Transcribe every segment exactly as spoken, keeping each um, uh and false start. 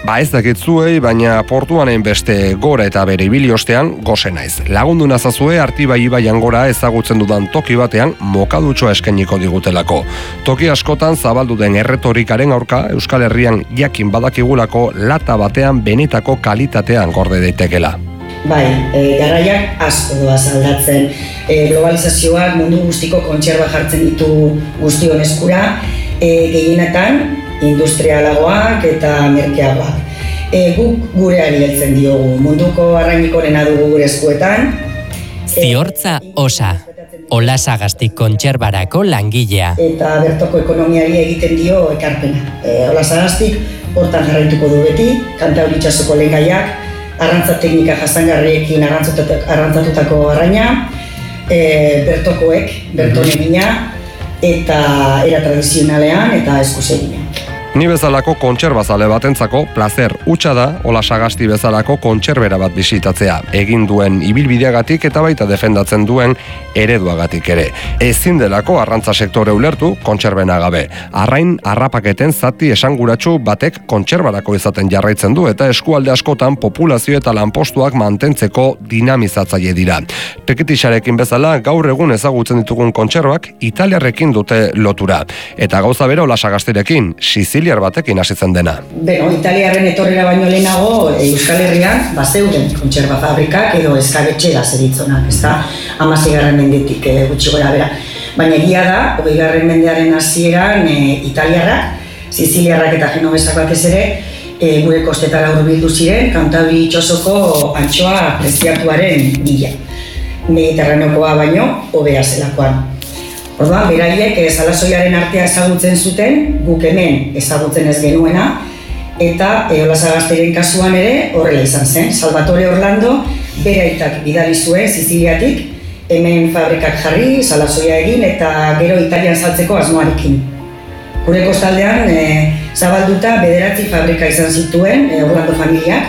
Ba ez dakit zuei, baina portuanen beste gora eta bere ibili ostean gose naiz. Lagundu nazazue Artibai ibaian gora ezagutzen dudan toki batean mokadutxoa eskainiko digutelako. Toki askotan zabaldu den erretorikaren aurka Euskal Herrian jakin badakigulako lata batean benetako kalitatean gorde daitekela. Bai, e, garaiak asko doaz aldatzen. E, globalizazioak mundu guztiko kontserba jartzen ditu guztion eskura, e, gehienetan industrialagoak eta merkeagoak. E, guk gureari heltzen diogu, munduko arrainikorena dugu gure eskuetan. Ziortza Osa, Olasagastik kontserbarako langilea. Eta bertoko ekonomiari egiten dio ekarpena. E, Olasagastik hortan jarraituko du beti, Kantauri itsasoko lehengaiak, arrantza teknika jasangarriekin arrantzatutako arraina, e, bertokoek, berton egina, eta era tradizionalean eta eskuz egina. Ni bezalako kontserbazale batentzako plazer hutsa da Olasagasti bezalako kontserbera bat bisitatzea, egin duen ibilbideagatik eta baita defendatzen duen ereduagatik ere. Ezin delako arrantza sektore ulertu kontserbena gabe. Arrain harrapaketen zati esanguratsu batek kontserbarako izaten jarraitzen du eta eskualde askotan populazio eta lanpostuak mantentzeko dinamizatzaile dira. Tekitixarekin bezala gaur egun ezagutzen ditugun kontserbak italiarrekin dute lotura. Eta gauza bera Olasagastirekin, Siciliar batekin hasitzen dena. Beno, italiarren etorrera baino lehenago Euskal Herrian bazeuden kontserba fabrikak edo eskabetxera zeritzonak, ezta? hamaseigarren mendetik e, gutxi gora bera. Baina egia da, hogeigarren mendearen hasieran e, italiarrak, Siziliarrak eta genovesak batez ere, e, gure kostetara hurbildu ziren, Kantauri itsasoko antxoa preziatuaren bila. Mediterraneokoa baino hobea zelakoan. Orduan, beraiek salasoiaren artea ezagutzen zuten, guk hemen ezagutzen ez genuena, eta e, Olasagasteren kasuan ere horrela izan zen. Salvatore Orlando bere aitak bidali zuen Siziliatik, hemen fabrikak jarri, salasoia egin eta gero Italian saltzeko asmoarekin. Gure kostaldean e, zabalduta bederatzi fabrika izan zituen e, Orlando familiak,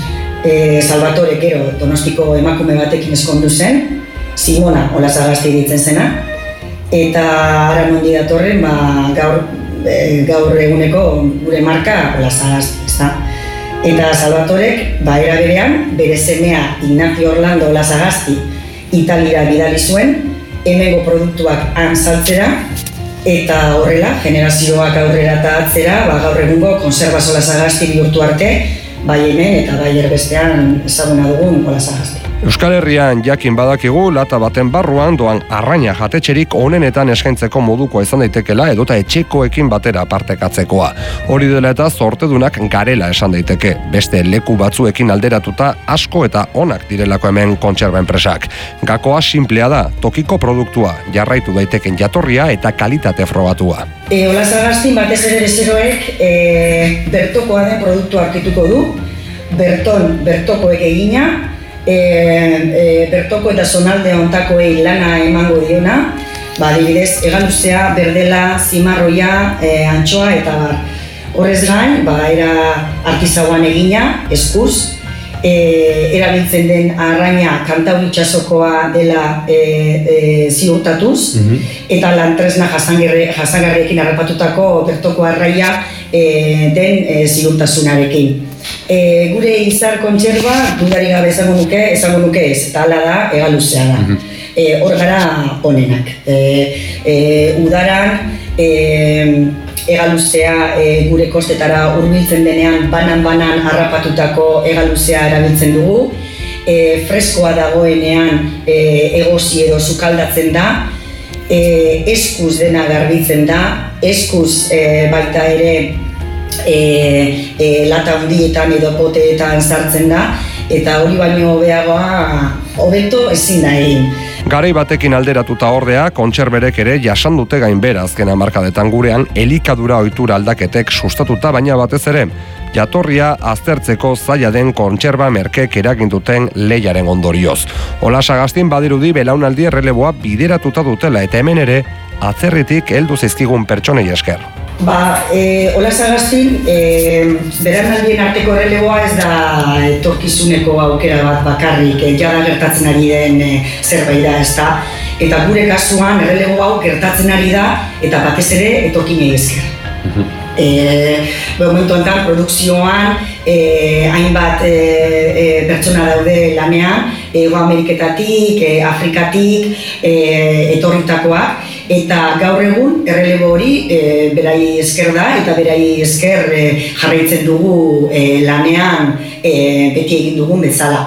e, Salvatore gero Donostiko emakume batekin eskondu zen, Simona Olasagasti ditzen zena, eta ara nondi datorren ba, gaur, e, gaur eguneko gure marka Olasagasti, ezta? Eta Salvatorek ba, era berean bere semea Ignacio Orlando Olasagasti Italira bidali zuen, hemengo produktuak han saltzera, eta horrela generazioak aurrera eta atzera ba, gaur egungo konserbaz Olasagasti bihurtu arte, bai hemen eta bai erbestean ezaguna dugun Olasagasti. Euskal Herrian jakin badakigu lata baten barruan doan arraina jatetxerik onenetan eskaintzeko modukoa izan daitekela edota etxekoekin batera partekatzekoa. Hori dela eta zortedunak garela esan daiteke, beste leku batzuekin alderatuta asko eta onak direlako hemen kontserba enpresak. Gakoa sinplea da, tokiko produktua, jarraitu daiteken jatorria eta kalitate frogatua. E, Olasagastin batez ere bezeroek e, bertokoa den produktua aurkituko du, berton bertokoek egina, E, e, bertoko eta zonalde ontakoei lana emango diona, ba, adibidez, hegaluzea, berdela, zimarroia, e, antxoa eta bar. Horrez gain, ba, era artizauan egina, eskuz, e, erabiltzen den arraina Kantauri itsasokoa dela e, e, ziurtatuz, mm-hmm. eta lantresna jasangarriekin harrapatutako bertoko arraia e, den e, ziurtasunarekin. E, gure izar kontserba dudari gabe esango nuke, esango nuke ez, eta hala da, hegaluzea da. Mm-hmm. E, hor gara onenak. E, e, udaran, e, hegaluzea e, gure kostetara hurbiltzen denean banan-banan harrapatutako hegaluzea erabiltzen dugu. E, freskoa dagoenean e, egosi edo sukaldatzen da. E, eskuz dena garbitzen da, eskuz e, baita ere E, e, lata hundietan edo poteetan sartzen da, eta hori baino hobeagoa hobeto ezin da egin. Garai batekin alderatuta ordea, kontserberek ere jasan dute gainbera azken hamarkadetan gurean elikadura ohitura aldaketek sustatuta, baina batez ere jatorria aztertzeko zaila den kontserba merkek eragin duten lehiaren ondorioz. Olasagastin badirudi belaunaldi erreleboa bideratuta dutela eta hemen ere atzerritik heldu zaizkigun pertsonei esker. Ba, e, Olasagastin, e, beranaldien arteko erreleboa ez da etorkizuneko aukera bat bakarrik, e, jada gertatzen ari den e, zerbait da, ez da. Eta gure kasuan errelebo hau gertatzen ari da, eta batez ere etorkinei esker. E, momentu enten produkzioan e, hainbat e, e, pertsona daude lanean, Ego Ameriketatik, e, Afrikatik, e, etorritakoak, eta gaur egun errelebo hori e, berai esker da, eta berai esker e, jarraitzen dugu e, lanean e, beti egin dugun bezala.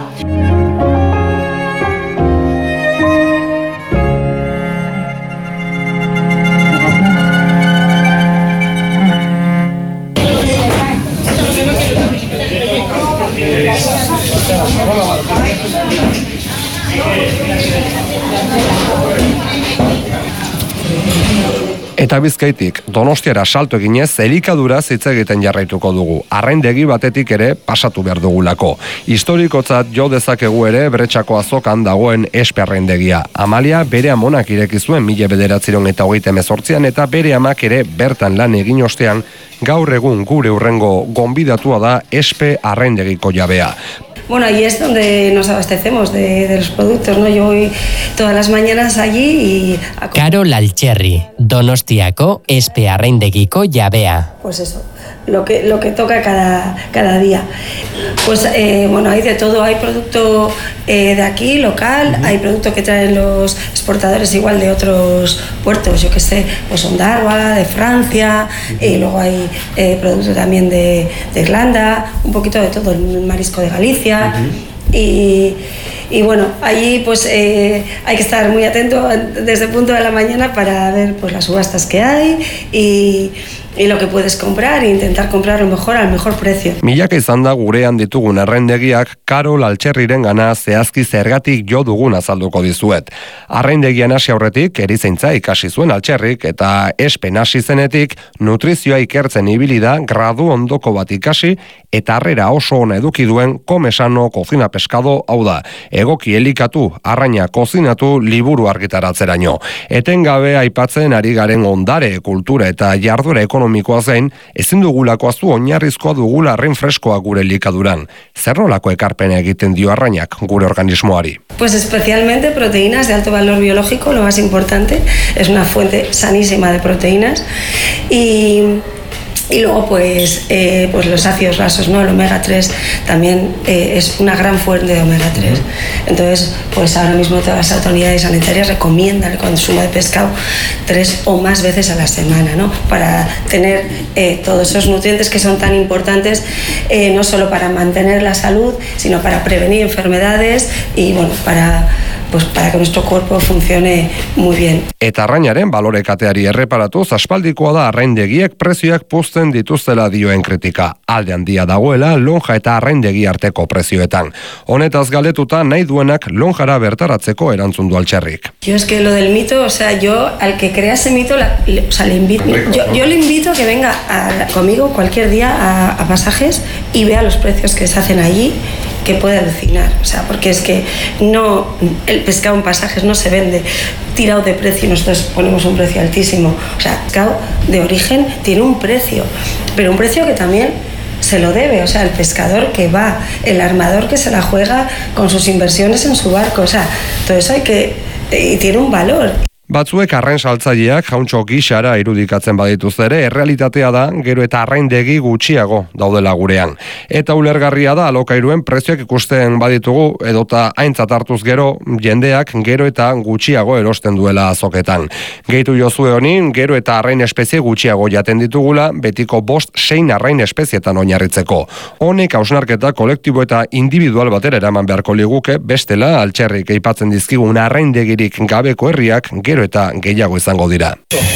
Eta Bizkaitik, Donostiara salto eginez, elikaduraz hitz egiten jarraituko dugu. Arraindegi batetik ere pasatu behar dugulako. Historikotzat jo dezakegu ere Bretxako azokan dagoen Espe arraindegia. Amalia bere amonak ireki zuen mila bederatziehun eta hogeita hemezortzian eta bere amak ere bertan lan egin ostean, gaur egun gure hurrengo gonbidatua da Espe arraindegiko jabea. Bueno, ahí es donde nos abastecemos de, de los productos, ¿no? Yo voy todas las mañanas allí y... Carol Altxerri, Donostiako Espe arraindegiko jabea. Pues eso, lo que, lo que toca cada, cada día. Pues eh, bueno, hay de todo, hay producto eh, de aquí, local, uh-huh. Hay producto que traen los exportadores igual de otros puertos, yo que sé, pues Ondarroa, de Francia, uh-huh. Y luego hay eh, producto también de, de Irlanda, un poquito de todo, el marisco de Galicia. Uh-huh. Y, y bueno, allí pues eh, hay que estar muy atento desde el punto de la mañana para ver pues las subastas que hay y, y lo que puedes comprar e intentar comprar lo mejor al mejor precio. Milaka izan da gurean ditugun arraindegiak Karol Altxerriren gana zehazki zergatik jo dugun azalduko dizuet. Arraindegian hasi aurretik erizaintza ikasi zuen Altxerrik eta Espen hasi zenetik nutrizioa ikertzen ibili da gradu ondoko bat ikasi eta harrera oso ona eduki duen Komesano Cocina Pescado, hau da, egoki elikatu, arraina kozinatu liburu argitaratzeraino. Etengabe aipatzen ari garen ondare, kultura eta jarduera ekonomikoa zein, ezin dugulako azu oinarrizkoa dugula arrain freskoa gure elikaduran. Zer nolako ekarpena egiten dio arrainak gure organismoari? Pues especialmente proteínas de alto valor biológico, lo más importante, es una fuente sanísima de proteínas y... Y luego pues, eh, pues los ácidos grasos, ¿no? El omega tres también eh, es una gran fuente de omega tres. Entonces, pues ahora mismo todas las autoridades sanitarias recomiendan el consumo de pescado tres o más veces a la semana, ¿no? Para tener eh, todos esos nutrientes que son tan importantes, eh, no solo para mantener la salud, sino para prevenir enfermedades y bueno, para... pues para que nuestro cuerpo funcione muy bien. Eta arrainaren balorekateari erreparatuz aspaldikoa da arraindegiek prezioak puzten dituztela dioen kritika. Alde handia dagoela lonja eta arraindegi arteko prezioetan. Honetaz galetuta nahi duenak lonjara bertaratzeko erantzun du Altxerrik. Yo es que lo del mito, o sea, yo al que crea ese mito, la, le, o sea, le invito, yo, yo le invito a que venga a, conmigo cualquier día a, a Pasajes y vea los precios que se hacen allí, que puede alucinar, o sea, porque es que no, el pescado en Pasajes no se vende tirado de precio y nosotros ponemos un precio altísimo, o sea, el pescado de origen tiene un precio, pero un precio que también se lo debe, o sea, el pescador que va, el armador que se la juega con sus inversiones en su barco, o sea, todo eso hay que, y tiene un valor. Batzuek arrain saltzaileak jauntxo gixara irudikatzen badituz ere, errealitatea da gero eta arraindegi gutxiago daudela gurean. Eta ulergarria da alokairuen prezioak ikusten baditugu edota aintzat hartuz gero jendeak gero eta gutxiago erosten duela azoketan. Gehitu jozue honin, gero eta arrain espezie gutxiago jaten ditugula, betiko bost sein arrain espezietan oinarritzeko. Honek hausnarketa kolektibo eta individual batera eraman beharko liguke, bestela Altxerrik aipatzen dizkigun arraindegirik gabeko herriak gero eta gehiago izango dira.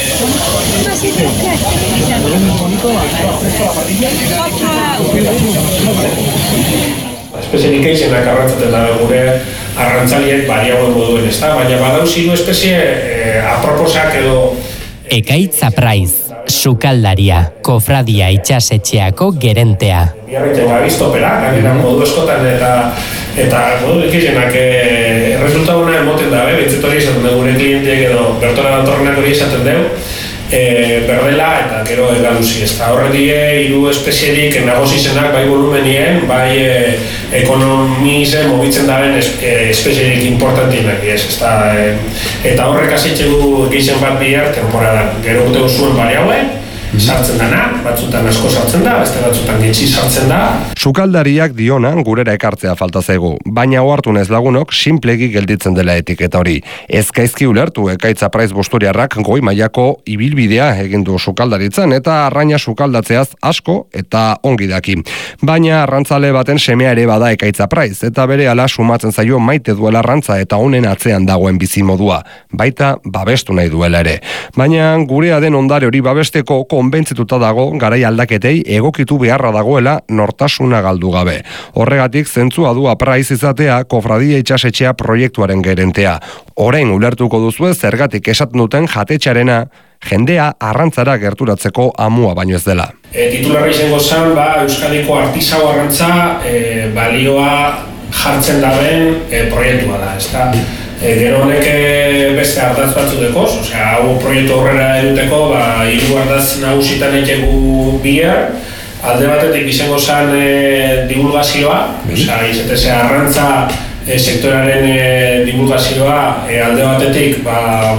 Espezienik eizenak arrantzaten dabe gure arrantzaliek baliagoen moduen, ez da? Baina badauziru espezie eh, aproposak edo... Ekaitz Apraiz, sukaldaria, kofradia itxasetxeako gerentea. Biarriten gabiztopera, gainera modu eskotan eta eta modu ekizenak e, resulta hona emoten dabe, bintzut hori esaten dugu gure klienteek edo bertora dantorrenak hori esaten dugu, e, berdela eta gero egaluzi. Ez da horretie hiru espezierik nagozizenak bai volumenien, bai e, ekonomize mobitzen daben es, e, espezierik importantienak, ez, ez da, e, eta horrek azitxe du gizen bat bihar temporadan. Gero urte zuen bari hauen, sartzen dana, batzutan asko sartzen da, beste batzutan gitxi sartzen da. Sukaldariak diona gurera ekartzea falta zaigu, baina ohartu nez lagunok sinplegi gelditzen dela etiketa hori. Ez gaizki ulertu Ekaitza Praiz busturiarrak goi mailako ibilbidea egin du sukaldaritzan eta arraina sukaldatzeaz asko eta ongi daki. Baina arrantzale baten semea ere bada Ekaitza Praiz eta berehala sumatzen zaio maite duela arrantza eta honen atzean dagoen bizimodua, baita babestu nahi duela ere. Baina gurea den ondare hori babesteko konbentzituta dago garai aldaketei egokitu beharra dagoela nortasuna galdu gabe. Horregatik zentzua du Praiz izatea Kofradia itsasetxea proiektuaren gerentea. Orain ulertuko duzue zergatik esaten duten jatetxearena jendea arrantzara gerturatzeko amua baino ez dela. E, titularra izango zen, ba, Euskadiko artisau arrantza e, balioa jartzen daben e, proiektua da, ezta? E, gero honek beste ardatz batzu dekoz, osea, hau proiektu horrela eduteko, ba, hiru ardatz nagusitan egitegu bihar, alde batetik izango zen e, divulgazioa, osea, izetese arrantza e, sektoraren e, divulgazioa, e, alde batetik ba,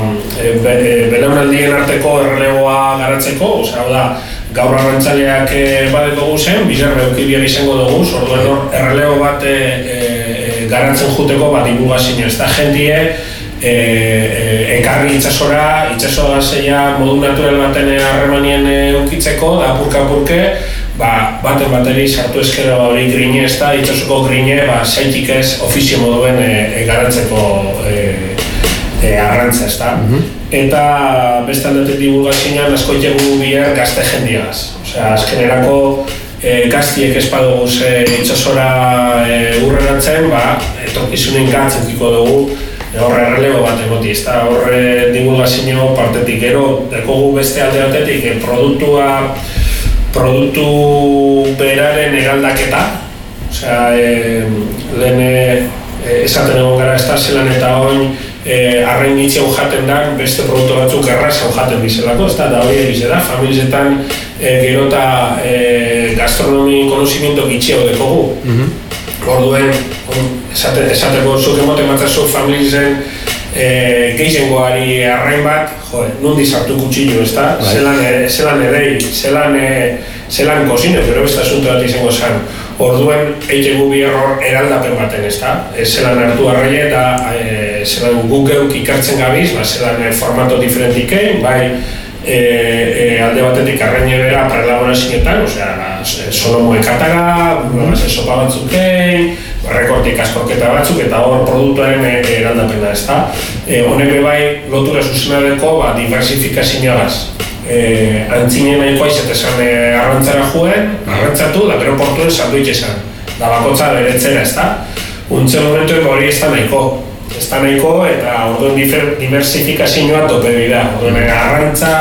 e, be, e, belaunaldien arteko erreleboa garatzeko, osea, hau da, gaur arrantzaleak e, badekogu zen, bizarre eukibiak izango dugu, orduan hor errelebo bat e, e, garatzen juteko ba, divulgazio, ez da jendie e, e, ekarri itsasora, itsasoa gazeia modu natural baten harremanien eukitzeko, da apurka-apurke, ba, baten bateri sartu ezkero hori grine, ez da, itsasoko grine, ba, zaitik ez ofizio moduen e, e, garatzeko e, e, arrantza, ez da. Mm-hmm. Eta beste aldetik divulgazioan asko itegu bihar gazte jendiagaz. Osea, azkenerako e, gaztiek espaduguz e, itsasora e, urreratzen, ba, etorkizunen gatzekiko dugu e, horre errelebo bat egoti, ez da, horre divulgazio partetik gero, dekogu beste alde batetik, e, produktua, produktu beraren eraldaketa, osea, e, lehen e, esaten egon gara ez da, zelan eta oin, E, arrain gitzi hau jaten da, beste produktu batzuk erraz hau jaten bizelako, ez da, da hori egize da, familietan e, gero eta e, gastronomi konozimiento gitzi hau dekogu. Mm-hmm. Orduen, esate, esateko zuk emoten batzazu familiezen e, gehizengoari arrain bat, joe, nundi sartu kutxillo, ez da, right. zelan, e, zelan edei, zelan, e, zelan kozine, pero beste asunto bat izango zen. Orduen, eitegu bihar eraldapen baten, ez da? E, zelan hartu arraia eta e, zelan guk geuk ikartzen gabiz, ba, zelan e, formato diferentikein, bai e, e, alde batetik arraine bera prelaborazioetan, osea, solomo ekatara, mm. sopa batzukein, rekortik askorketa batzuk, eta hor produktuaren e, eraldapena, ez da? E, honek bai lotura zuzenadeko ba, diversifikazioagaz. E, antzinen nahikoa izatesan e, arrantzara juen, arrantzatu, da gero portuen salduik esan. Da bakotza beretzera, ez da? Untze momentuen hori ez da nahiko. Ez da nahiko eta orduan diversifikazioa tope dira. Orduan arrantza,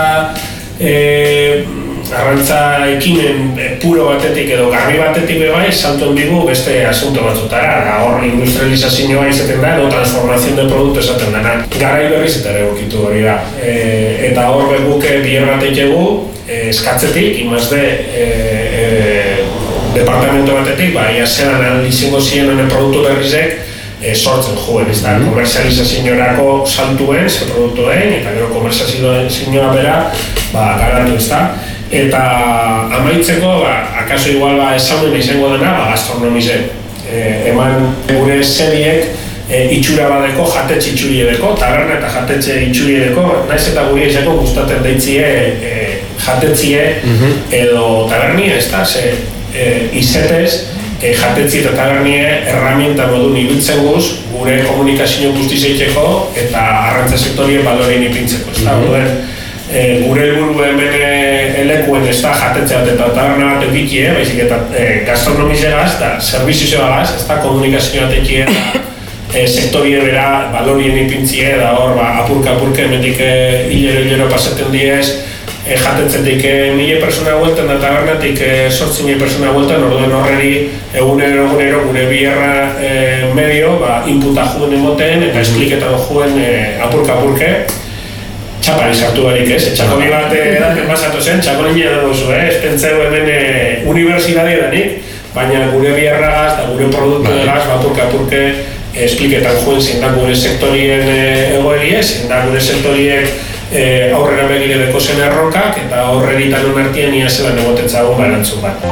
e, arrantza ekinen e, puro batetik edo garbi batetik bebai, saltuen digu beste asunto batzutara. Da hor industrializazioa izaten da, edo transformazion de produktu esaten dena. Garai berriz eta ere okitu hori da. E, eta hor beguke bier bat egitegu, e, eskatzetik, imazde e, e, departamento batetik, ba, ia zelan analizingo ziren honen produktu berrizek, e, sortzen juen, ez da, komerzializazioarako saltuen, ze produktuen, eta gero komerzializazioa bera, ba, garatu, ez da. Eta amaitzeko, ba, akaso igual ba, esaunen izango dena, ba, gastronomizen. E, eman gure seriek e, itxura badeko, jatetxe itxuri edeko, taberna eta jatetxe itxuri edeko, naiz eta guri izango gustaten deitzie e, jatetzie mm-hmm. edo tabernia, ez da, ze e, izetez, e, jatetzi eta tabernie erramienta modun ibiltzen guz, gure komunikazio guztizeiteko eta arrantza sektorien baloreen ipintzeko, ez da, mm-hmm. E, gure helburu hemen elekuen ez da jatetxe bat eta taberna bat eukikie, baizik eta e, gastronomizegaz eta servizioagaz, ez da komunikazio bat ekie eta e, sektorie bera balorien ipintzie da hor ba, apurka-apurke emetik e, hilero-hilero pasaten diez e, jatetzetik e, mila persona huelten da tabernatik e, sortzi mila persona huelten, orduen horreri egunero-egunero gure bierra e, medio ba, inputa juen emoten eta espliketa juen e, apurka-apurke txapari sartu barik ez, txakoni bat edaten basatu zen, txakoni nire duzu, eh? Ez pentseu hemen e, universidade danik, baina gure bierragaz eta gure produktu degaz, bapurka-apurke espliketan juen zein da gure sektorien e, egoerie, zein da gure sektoriek e, aurrera begire beko zen erronkak, eta aurreritan onartien ia zelan egotetzagun barantzun bat.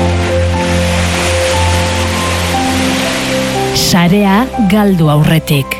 Sarea galdu aurretik.